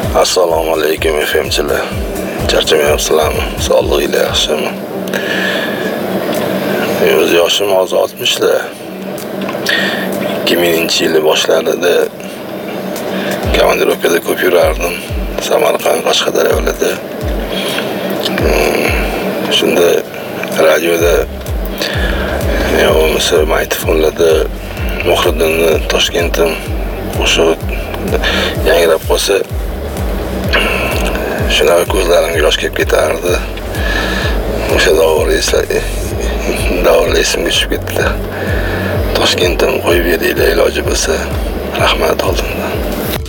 Assalomu alaykum FMchilar. Charchamayapsizlarmi? Sog'lig'inglar yaxshimi? O'z yoshim hozir 60lar. 2000-yil boshlarida komandirovkada ko'p yurardim. Samarqand, Qashqadaryolarda. Shunda radioda bo'lmasa maytfonlarda Muhriddinni Toshkentdan qo'shiq yangrab qolsa, shunaqa ko'zlarimga yosh kelib ketardi. O'sha davrlar esimga tushib ketdi. Toshkentdan qo'yib beringlar iloji bo'lsa, rahmat oldimdan.